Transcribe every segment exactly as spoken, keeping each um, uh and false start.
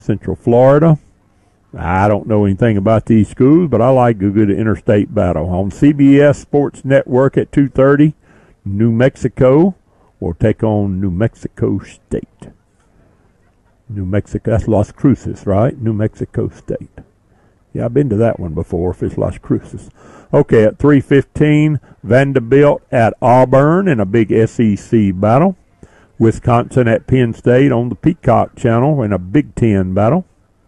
Central Florida. I don't know anything about these schools, but I like a good interstate battle. On C B S Sports Network at two thirty, New Mexico will take on New Mexico State. New Mexico, that's Las Cruces, right? New Mexico State. Yeah, I've been to that one before, if it's Las Cruces. Okay, at three fifteen, Vanderbilt at Auburn in a big S E C battle. Wisconsin at Penn State on the Peacock Channel in a Big Ten battle.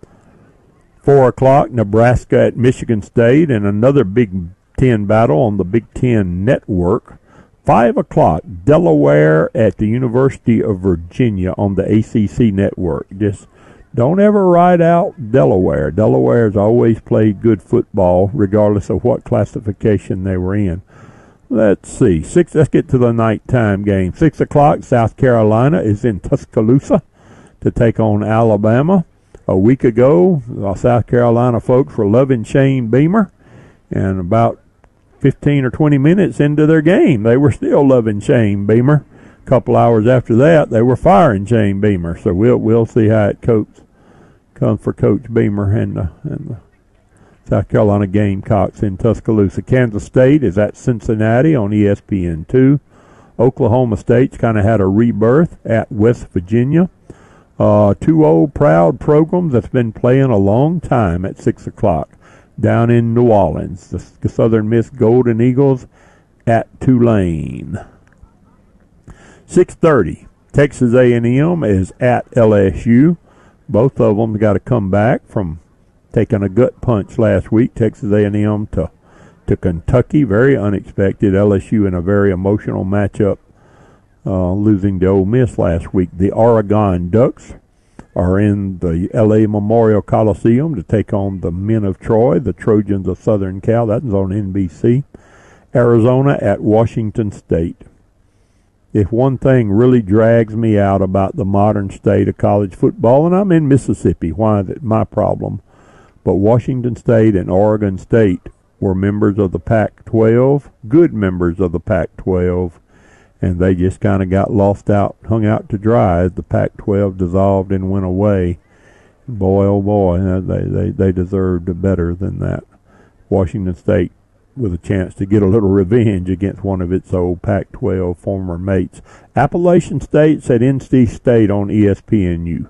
four o'clock, Nebraska at Michigan State in another Big Ten battle on the Big Ten Network. five o'clock, Delaware at the University of Virginia on the A C C Network. Just don't ever write out Delaware. Delaware's always played good football, regardless of what classification they were in. Let's see. Six. Let's get to the nighttime game. Six o'clock, South Carolina is in Tuscaloosa to take on Alabama. A week ago, the South Carolina folks were loving Shane Beamer, and about fifteen or twenty minutes into their game, they were still loving Shane Beamer. A couple hours after that, they were firing Shane Beamer. So we'll we'll see how it comes comes for Coach Beamer and the, and the South Carolina Gamecocks in Tuscaloosa. Kansas State is at Cincinnati on E S P N two. Oklahoma State's kind of had a rebirth at West Virginia. Uh, two old proud programs that's been playing a long time at six o'clock down in New Orleans. The Southern Miss Golden Eagles at Tulane. six thirty, Texas A and M is at L S U. Both of them got to come back from taking a gut punch last week. Texas A and M to, to Kentucky, very unexpected. L S U in a very emotional matchup, uh, losing to Ole Miss last week. The Oregon Ducks are in the L A Memorial Coliseum to take on the Men of Troy, the Trojans of Southern Cal. That's on N B C. Arizona at Washington State. If one thing really drags me out about the modern state of college football, and I'm in Mississippi, why is it my problem? But Washington State and Oregon State were members of the Pac twelve, good members of the Pac twelve, and they just kind of got lost out, hung out to dry as the Pac twelve dissolved and went away. Boy, oh boy, they, they, they deserved better than that. Washington State with a chance to get a little revenge against one of its old Pac twelve former mates. Appalachian State's at N C State on E S P N U.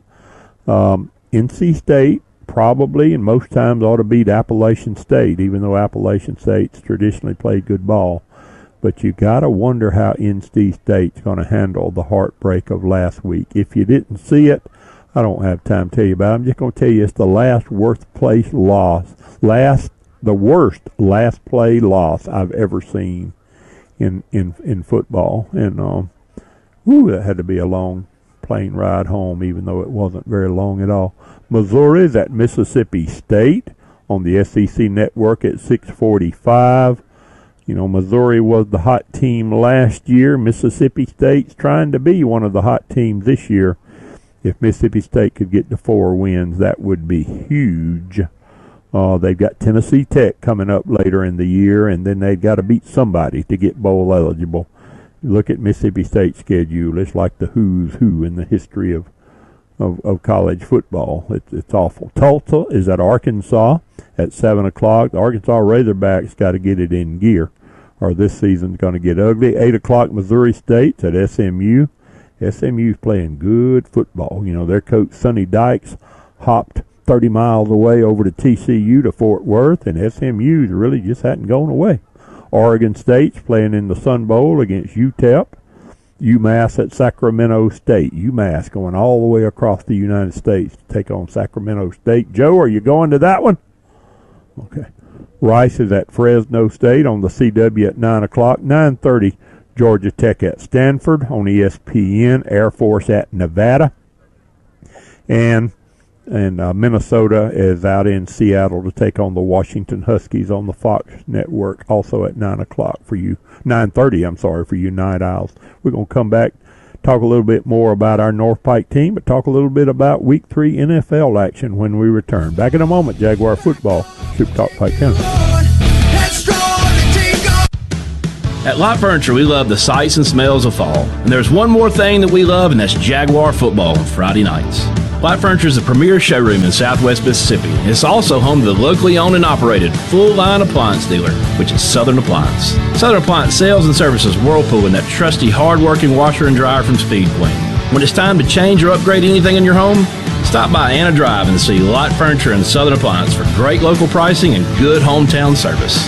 Um, N C State probably and most times ought to beat Appalachian State, even though Appalachian State's traditionally played good ball. But you got to wonder how N C State's going to handle the heartbreak of last week. If you didn't see it, I don't have time to tell you about it. I'm just going to tell you it's the last worst place loss, last the worst last play loss I've ever seen in in in football. And um, whew, that had to be a long plane ride home, even though it wasn't very long at all. Missouri's at Mississippi State on the S E C Network at six forty-five. You know, Missouri was the hot team last year. Mississippi State's trying to be one of the hot teams this year. If Mississippi State could get to four wins, that would be huge. Uh, they've got Tennessee Tech coming up later in the year, and then they've got to beat somebody to get bowl eligible. You look at Mississippi State's schedule, it's like the who's who in the history of of, of college football. It's, it's awful. Tulsa is at Arkansas at seven o'clock. The Arkansas Razorbacks got to get it in gear, or this season's going to get ugly. eight o'clock, Missouri State's at S M U. S M U's playing good football. You know, their coach, Sonny Dykes, hopped thirty miles away over to T C U to Fort Worth, and S M U's really just hadn't gone away. Oregon State's playing in the Sun Bowl against U T E P. UMass at Sacramento State. UMass going all the way across the United States to take on Sacramento State. Joe, are you going to that one? Okay. Rice is at Fresno State on the C W at nine o'clock. nine thirty, Georgia Tech at Stanford on E S P N. Air Force at Nevada. And And uh, Minnesota is out in Seattle to take on the Washington Huskies on the Fox Network, also at nine o'clock for you. nine thirty, I'm sorry, for you Night Owls. We're going to come back, talk a little bit more about our North Pike team, but talk a little bit about Week three N F L action when we return. Back in a moment, Jaguar Football, Super Talk Pike County. At Lot Furniture, we love the sights and smells of fall. And there's one more thing that we love, and that's Jaguar Football on Friday nights. Light Furniture is the premier showroom in Southwest Mississippi. It's also home to the locally owned and operated full-line appliance dealer, which is Southern Appliance. Southern Appliance sales and services Whirlpool and that trusty, hard-working washer and dryer from Speed Queen. When it's time to change or upgrade anything in your home, stop by Anna Drive and see Light Furniture and Southern Appliance for great local pricing and good hometown service.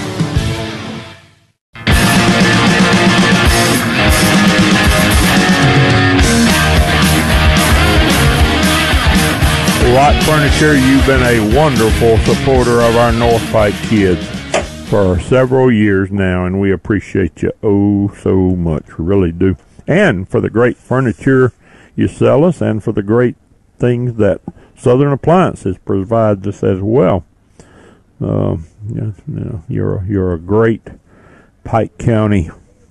Light Furniture, you've been a wonderful supporter of our North Pike kids for several years now, and we appreciate you oh so much. We really do. And for the great furniture you sell us, and for the great things that Southern Appliances provides us as well. Uh, you know, you're you're a great Pike County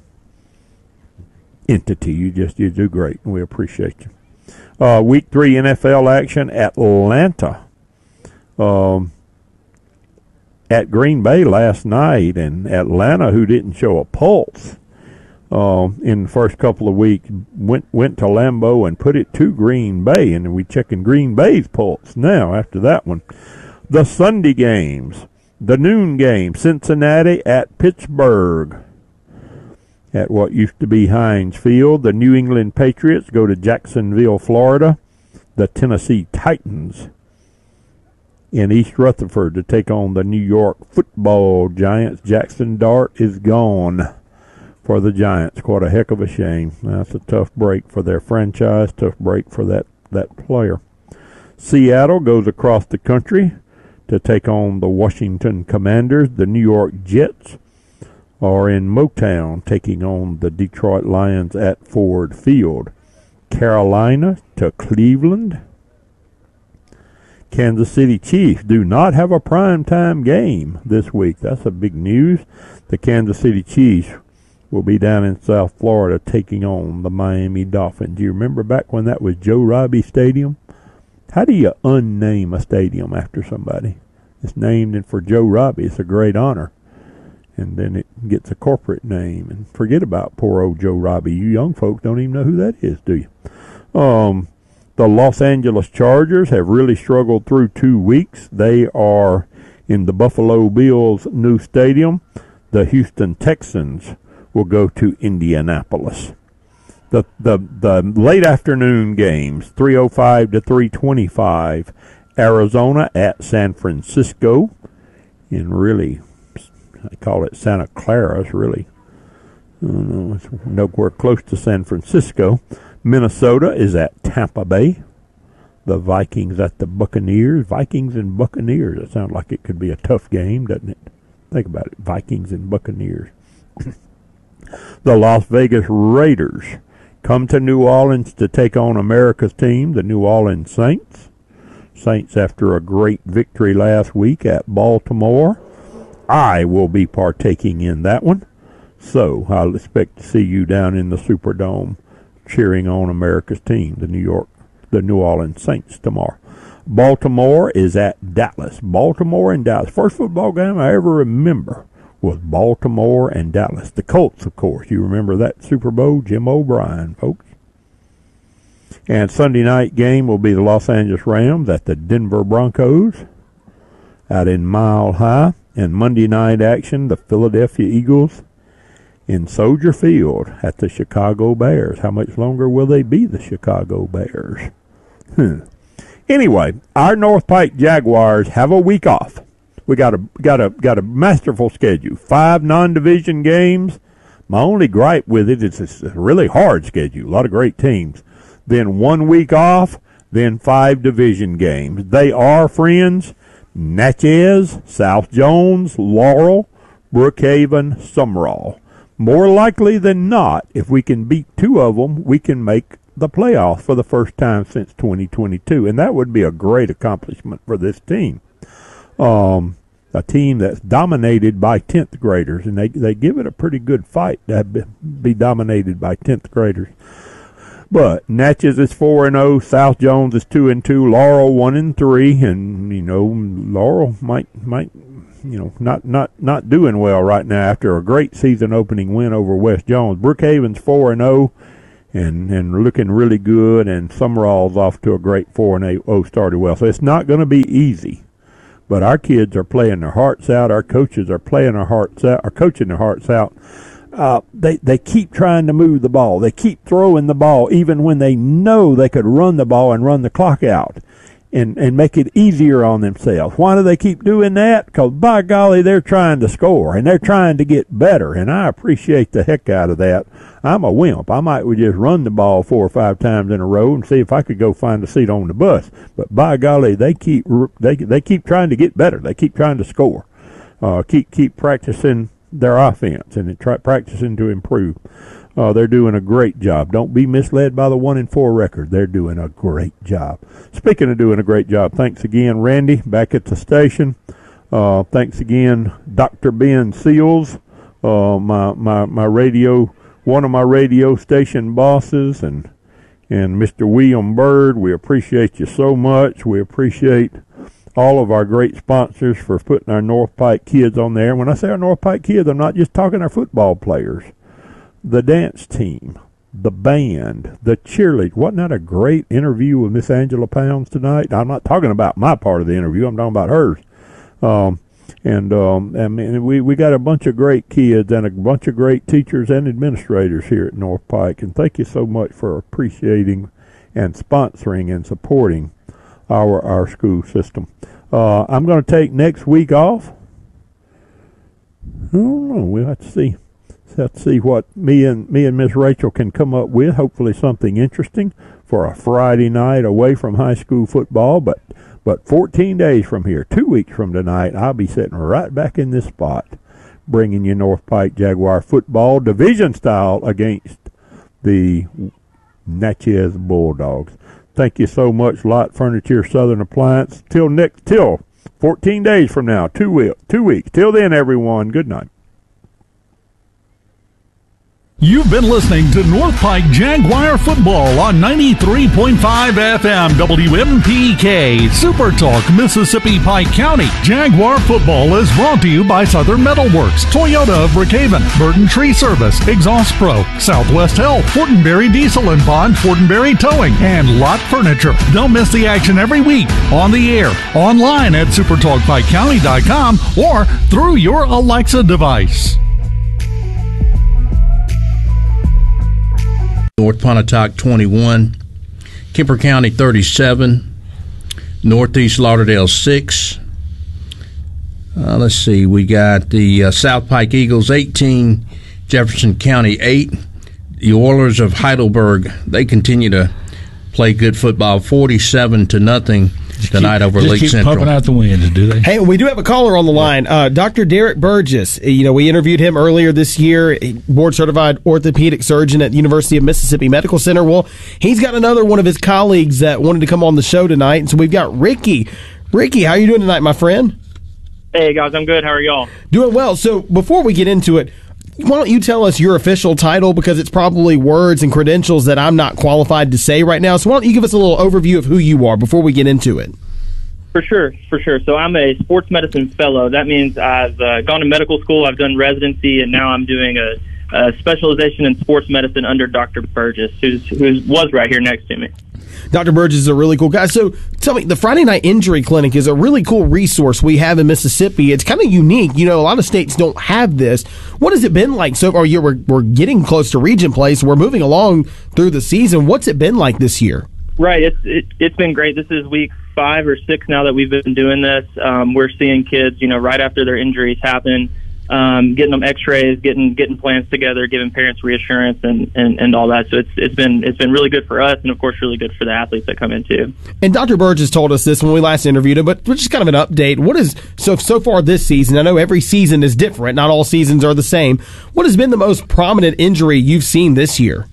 entity. You just you do great, and we appreciate you. Uh, week three N F L action, Atlanta um, at Green Bay last night, and Atlanta, who didn't show a pulse uh, in the first couple of weeks, went went to Lambeau and put it to Green Bay, and we checking Green Bay's pulse now after that one. The Sunday games, the noon game, Cincinnati at Pittsburgh. At what used to be Heinz Field, the New England Patriots go to Jacksonville, Florida. The Tennessee Titans in East Rutherford to take on the New York Football Giants. Jackson Dart is gone for the Giants. Quite a heck of a shame. That's a tough break for their franchise, tough break for that, that player. Seattle goes across the country to take on the Washington Commanders. The New York Jets are in Motown taking on the Detroit Lions at Ford Field. Carolina to Cleveland. Kansas City Chiefs do not have a primetime game this week. That's a big news. The Kansas City Chiefs will be down in South Florida taking on the Miami Dolphins. Do you remember back when that was Joe Robbie Stadium? How do you unname a stadium after somebody? It's named for Joe Robbie. It's a great honor. And then it gets a corporate name. And forget about poor old Joe Robbie. You young folks don't even know who that is, do you? Um, the Los Angeles Chargers have really struggled through two weeks. They are in the Buffalo Bills' new stadium. The Houston Texans will go to Indianapolis. The the the late afternoon games, three oh five to three twenty-five. Arizona at San Francisco. And really, I call it Santa Clara. It's really I don't know, it's nowhere close to San Francisco. Minnesota is at Tampa Bay. The Vikings at the Buccaneers. Vikings and Buccaneers. It sounds like it could be a tough game, doesn't it? Think about it. Vikings and Buccaneers. The Las Vegas Raiders come to New Orleans to take on America's team, the New Orleans Saints. Saints after a great victory last week at Baltimore. I will be partaking in that one. So I'll expect to see you down in the Superdome cheering on America's team, the New York, the New Orleans Saints tomorrow. Baltimore is at Dallas. Baltimore and Dallas. First football game I ever remember was Baltimore and Dallas. The Colts, of course. You remember that Super Bowl? Jim O'Brien, folks. And Sunday night game will be the Los Angeles Rams at the Denver Broncos out in Mile High. And Monday night action, the Philadelphia Eagles in Soldier Field at the Chicago Bears. How much longer will they be the Chicago Bears? Hmm. Anyway, our North Pike Jaguars have a week off. We got a got a got a masterful schedule. Five non-division games. My only gripe with it is it's a really hard schedule. A lot of great teams. Then one week off. Then five division games. They are, friends, Natchez, South Jones, Laurel, Brookhaven, Sumrall. More likely than not, if we can beat two of them, we can make the playoffs for the first time since twenty twenty-two, and that would be a great accomplishment for this team. Um, a team that's dominated by tenth graders, and they they give it a pretty good fight to be, be dominated by tenth graders. But Natchez is four and zero, South Jones is two and two, Laurel one and three, and you know Laurel might might you know not not not doing well right now after a great season opening win over West Jones. Brookhaven's four and zero. and, and looking really good, and Summerall's off to a great four and oh started well. So it's not going to be easy, but our kids are playing their hearts out. Our coaches are playing their hearts out, are coaching their hearts out. Uh, they, they keep trying to move the ball. They keep throwing the ball even when they know they could run the ball and run the clock out and, and make it easier on themselves. Why do they keep doing that? Because, by golly, they're trying to score, and they're trying to get better, and I appreciate the heck out of that. I'm a wimp. I might would just run the ball four or five times in a row and see if I could go find a seat on the bus. But, by golly, they keep they they keep trying to get better. They keep trying to score. Uh, keep keep practicing their offense and try practicing to improve. Uh, they're doing a great job. Don't be misled by the one and four record. They're doing a great job. Speaking of doing a great job, thanks again, Randy, back at the station. Uh, thanks again, Doctor Ben Seals, uh, my my my radio, one of my radio station bosses, and and Mister William Bird. We appreciate you so much. We appreciate all of our great sponsors for putting our North Pike kids on there. When I say our North Pike kids, I'm not just talking our football players. The dance team, the band, the cheerleaders. Wasn't that a great interview with Miss Angela Pounds tonight? I'm not talking about my part of the interview. I'm talking about hers. Um, and um, I mean, we, we got a bunch of great kids and a bunch of great teachers and administrators here at North Pike. And thank you so much for appreciating and sponsoring and supporting our our school system. Uh, I'm going to take next week off. I don't know. We'll have to see. Let's see what me and me and Miss Rachel can come up with. Hopefully something interesting for a Friday night away from high school football. But but fourteen days from here, two weeks from tonight, I'll be sitting right back in this spot, bringing you North Pike Jaguar football division style against the Natchez Bulldogs. Thank you so much, Lot Furniture Southern Appliance. Till next, till fourteen days from now, two weeks. Two weeks. Till then, everyone. Good night. You've been listening to North Pike Jaguar football on ninety-three point five F M W M P K Super Talk, Mississippi Pike County. Jaguar football is brought to you by Southern Metalworks, Toyota of Brookhaven, Burton Tree Service, Exhaust Pro, Southwest Health, Fortenberry Diesel and Bond, Fortenberry Towing, and Lot Furniture. Don't miss the action every week on the air, online at super talk pike county dot com, or through your Alexa device. North Pontotoc twenty-one, Kemper County thirty-seven, Northeast Lauderdale six. Uh, let's see, we got the uh, South Pike Eagles eighteen, Jefferson County eight. The Oilers of Heidelberg, they continue to play good football, forty-seven to nothing tonight keep, over just Lake keep Central. Pumping out the wind, do they? Hey, we do have a caller on the line, uh, Doctor Derek Burgess. You know, we interviewed him earlier this year, board-certified orthopedic surgeon at University of Mississippi Medical Center. Well, he's got another one of his colleagues that wanted to come on the show tonight, and so we've got Ricky. Ricky, how are you doing tonight, my friend? Hey, guys, I'm good. How are y'all? Doing well. So before we get into it, why don't you tell us your official title, because it's probably words and credentials that I'm not qualified to say right now. So why don't you give us a little overview of who you are before we get into it? For sure, for sure. So I'm a sports medicine fellow. That means I've uh, gone to medical school, I've done residency, and now I'm doing a, a specialization in sports medicine under Doctor Burgess, who's who was right here next to me. Doctor Burgess is a really cool guy. So tell me, the Friday Night Injury Clinic is a really cool resource we have in Mississippi. It's kind of unique. You know, a lot of states don't have this. What has it been like so far? We're, we're getting close to Region Play, so we're moving along through the season. What's it been like this year? Right. It's it, it's been great. This is week five or six now that we've been doing this. Um, we're seeing kids, you know, right after their injuries happen, um, getting them X-rays, getting getting plans together, giving parents reassurance, and, and, and all that. So it's it's been it's been really good for us, and of course, really good for the athletes that come in too. And Doctor Burgess told us this when we last interviewed him, but just kind of an update. What is so so far this season? I know every season is different; not all seasons are the same. What has been the most prominent injury you've seen this year?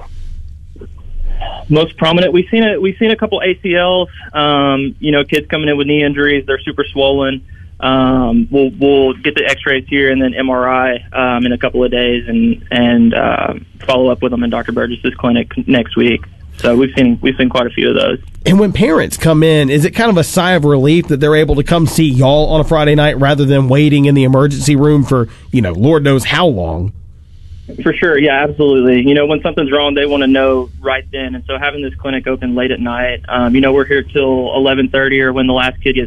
Most prominent, we've seen it. We've seen a couple A C Ls. Um, you know, kids coming in with knee injuries; they're super swollen. Um, we'll we'll get the X-rays here and then M R I um, in a couple of days, and and uh, follow up with them in Doctor Burgess's clinic next week. So we've seen we've seen quite a few of those. And when parents come in, is it kind of a sigh of relief that they're able to come see y'all on a Friday night rather than waiting in the emergency room for, you know, Lord knows how long? For sure, yeah, absolutely. You know, when something's wrong, they want to know right then. And so having this clinic open late at night, um, you know, we're here till eleven thirty or when the last kid gets